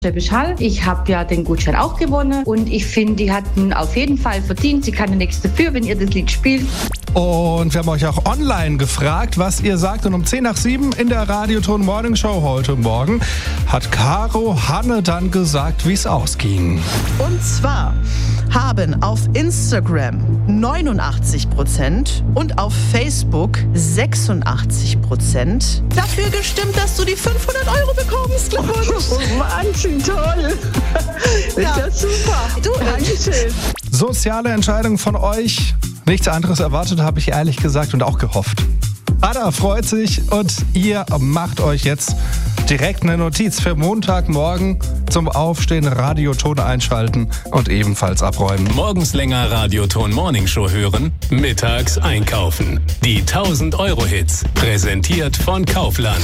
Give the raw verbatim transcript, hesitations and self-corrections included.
Schwäbisch Hall. Ich habe ja den Gutschein auch gewonnen und ich finde, die hatten auf jeden Fall verdient. Sie kann ja nichts dafür, wenn ihr das Lied spielt. Und wir haben euch auch online gefragt, was ihr sagt. Und um zehn nach sieben in der Radioton Morning Show heute Morgen hat Caro Hanne dann gesagt, wie es ausging. Und zwar haben auf Instagram neunundachtzig Prozent und auf Facebook sechsundachtzig Prozent dafür gestimmt, dass du die fünfhundert Euro bekommst. Oh, Wahnsinn, toll. Ja. Ist ja super. Du, Dankeschön. Soziale Entscheidung von euch. Nichts anderes erwartet, habe ich ehrlich gesagt und auch gehofft. Anna freut sich und ihr macht euch jetzt direkt eine Notiz für Montagmorgen zum Aufstehen, Radioton einschalten und ebenfalls abräumen. Morgens länger Radioton Morning Show hören, mittags einkaufen. Die tausend Euro Hits, präsentiert von Kaufland.